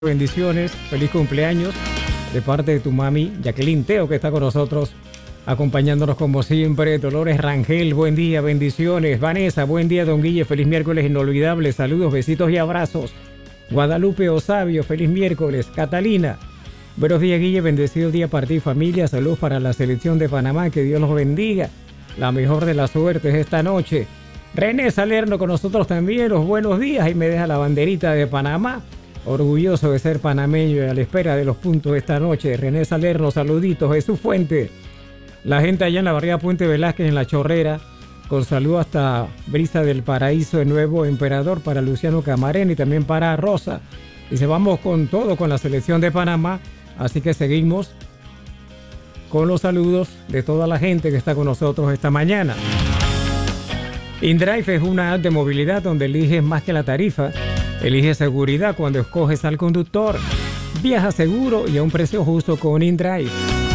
Bendiciones, feliz cumpleaños de parte de tu mami Jacqueline Teo, que está con nosotros acompañándonos como siempre. Dolores Rangel, buen día, bendiciones. Vanessa, buen día. Don Guille, feliz miércoles inolvidable, saludos, besitos y abrazos. Guadalupe Osavio, feliz miércoles. Catalina, buenos días Guille, bendecido día para ti familia, saludos para la selección de Panamá, que Dios los bendiga, la mejor de las suertes esta noche. René Salerno con nosotros también, los buenos días, y me deja la banderita de Panamá. Orgulloso de ser panameño y a la espera de los puntos esta noche. René Salerno, saluditos. Jesús Fuente, la gente allá en la barriada Puente Velázquez en La Chorrera, con salud hasta Brisa del Paraíso, el nuevo emperador, para Luciano Camarena y también para Rosa. Dice, vamos con todo con la selección de Panamá, así que seguimos con los saludos de toda la gente que está con nosotros esta mañana. InDrive es una app de movilidad donde eliges más que la tarifa. Elige seguridad cuando escoges al conductor. Viaja seguro y a un precio justo con InDrive.